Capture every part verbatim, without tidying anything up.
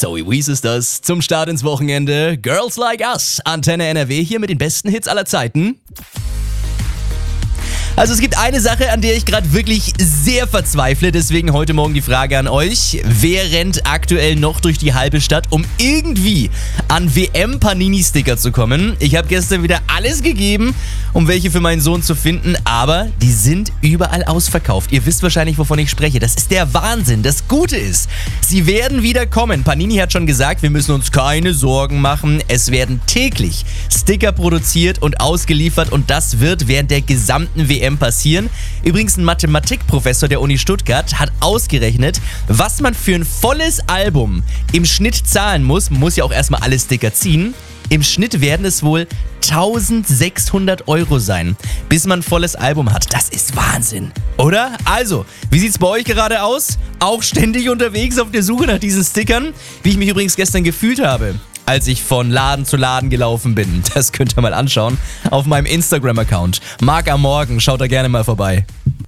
Zoe Wees ist das zum Start ins Wochenende. Girls Like Us, Antenne N R W hier mit den besten Hits aller Zeiten. Also es gibt eine Sache, an der ich gerade wirklich sehr verzweifle, deswegen heute Morgen die Frage an euch. Wer rennt aktuell noch durch die halbe Stadt, um irgendwie an W M-Panini-Sticker zu kommen? Ich habe gestern wieder alles gegeben, um welche für meinen Sohn zu finden, aber die sind überall ausverkauft. Ihr wisst wahrscheinlich, wovon ich spreche. Das ist der Wahnsinn. Das Gute ist, sie werden wieder kommen. Panini hat schon gesagt, wir müssen uns keine Sorgen machen. Es werden täglich Sticker produziert und ausgeliefert und das wird während der gesamten W M passieren. Übrigens ein Mathematikprofessor der Uni Stuttgart hat ausgerechnet, was man für ein volles Album im Schnitt zahlen muss. Man muss ja auch erstmal alle Sticker ziehen. Im Schnitt werden es wohl eintausendsechshundert Euro sein, bis man ein volles Album hat. Das ist Wahnsinn, oder? Also, wie sieht's bei euch gerade aus? Auch ständig unterwegs auf der Suche nach diesen Stickern? Wie ich mich übrigens gestern gefühlt habe, als ich von Laden zu Laden gelaufen bin. Das könnt ihr mal anschauen auf meinem Instagram-Account. Marc am Morgen, schaut da gerne mal vorbei.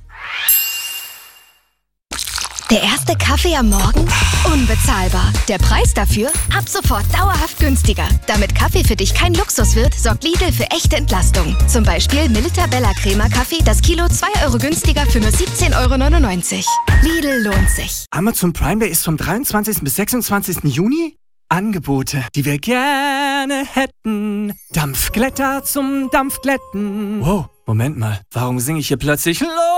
Der erste Kaffee am Morgen? Unbezahlbar. Der Preis dafür? Ab sofort dauerhaft günstiger. Damit Kaffee für dich kein Luxus wird, sorgt Lidl für echte Entlastung. Zum Beispiel Milita Bella Crema Kaffee, das Kilo zwei Euro günstiger für nur siebzehn Euro neunundneunzig. Lidl lohnt sich. Amazon Prime Day ist vom dreiundzwanzigsten bis sechsundzwanzigsten Juni. Angebote, die wir gerne hätten. Dampfglätter zum Dampfglätten. Wow, Moment mal, warum singe ich hier plötzlich Lo?